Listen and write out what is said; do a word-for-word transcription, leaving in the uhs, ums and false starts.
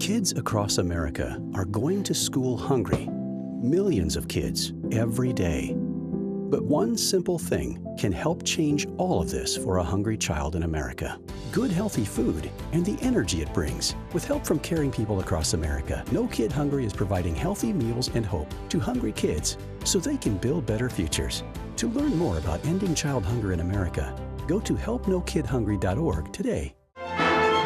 Kids across America are going to school hungry. Millions of kids every day. But one simple thing can help change all of this for a hungry child in America. Good healthy food and the energy it brings. With help from caring people across America, No Kid Hungry is providing healthy meals and hope to hungry kids so they can build better futures. To learn more about ending child hunger in America, go to help no kid hungry dot org today.